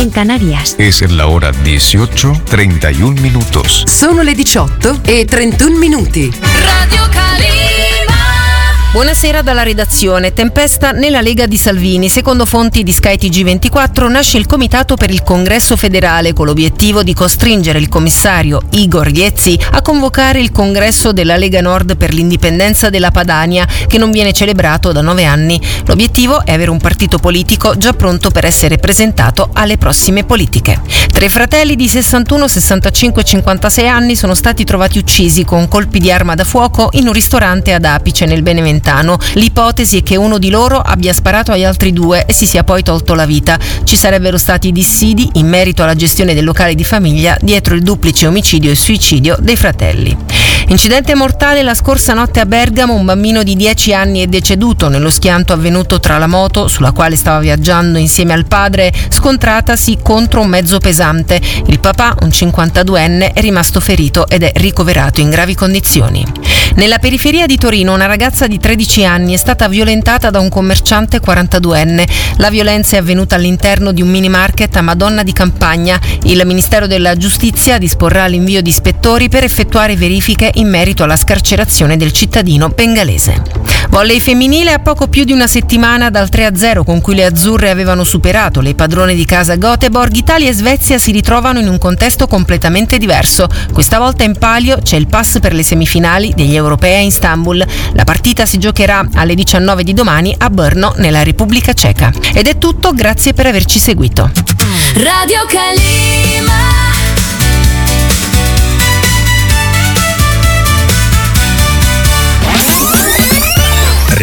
en Canarias. Es la hora 18:31 minutos. Sono le 18:31 minuti. Radio Calima. Buonasera dalla redazione. Tempesta nella Lega di Salvini. Secondo fonti di Sky TG24 nasce il Comitato per il Congresso Federale con l'obiettivo di costringere il commissario Igor Iezzi a convocare il congresso della Lega Nord per l'indipendenza della Padania, che non viene celebrato da 9 anni. L'obiettivo è avere un partito politico già pronto per essere presentato alle prossime politiche. 3 fratelli di 61, 65 e 56 anni sono stati trovati uccisi con colpi di arma da fuoco in un ristorante ad Apice nel Beneventano. L'ipotesi è che uno di loro abbia sparato agli altri 2 e si sia poi tolto la vita. Ci sarebbero stati dissidi in merito alla gestione del locale di famiglia dietro il duplice omicidio e suicidio dei fratelli. Incidente mortale la scorsa notte a Bergamo. Un bambino di 10 anni è deceduto nello schianto avvenuto tra la moto sulla quale stava viaggiando insieme al padre, scontratasi contro un mezzo pesante. Il papà, un 52enne, è rimasto ferito ed è ricoverato in gravi condizioni. Nella periferia di Torino una ragazza di 13 anni è stata violentata da un commerciante 42enne. La violenza è avvenuta all'interno di un mini market a Madonna di Campagna. Il Ministero della Giustizia disporrà l'invio di ispettori per effettuare verifiche in merito alla scarcerazione del cittadino bengalese. Volley femminile. A poco più di una settimana dal 3-0 con cui le azzurre avevano superato le padrone di casa Göteborg, Italia e Svezia si ritrovano in un contesto completamente diverso. Questa volta in palio c'è il pass per le semifinali degli europei a Istanbul. La partita si giocherà alle 19 di domani a Brno, nella Repubblica Ceca. Ed è tutto, grazie per averci seguito. Radio Calima.